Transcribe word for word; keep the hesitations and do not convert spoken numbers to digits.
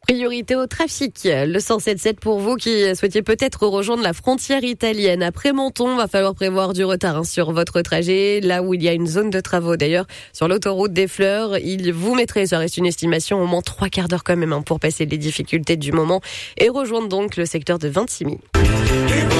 Priorité au trafic. Le cent sept sept pour vous qui souhaitiez peut-être rejoindre la frontière italienne. Après Menton, va falloir prévoir du retard hein, sur votre trajet. Là où il y a une zone de travaux d'ailleurs, sur l'autoroute des Fleurs, il vous mettrait, ça reste une estimation, au moins trois quarts d'heure quand même hein, pour passer les difficultés du moment et rejoindre donc le secteur de Vintimille.